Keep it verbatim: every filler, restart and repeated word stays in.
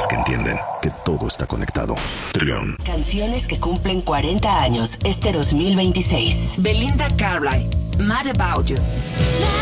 voces que entienden que todo está conectado. Trión. Canciones que cumplen cuarenta años este dos mil veintiséis. Belinda Carlisle, Mad About You.